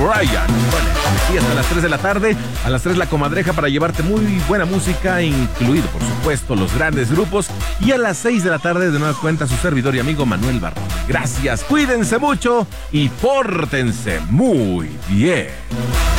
Bryan. Bueno, aquí hasta las 3 de la tarde. A las 3 la comadreja para llevarte muy buena música, incluido, por supuesto, los grandes grupos. Y a las 6 de la tarde, de nueva cuenta, su servidor y amigo Manuel Barrón. Gracias, cuídense mucho y pórtense muy bien.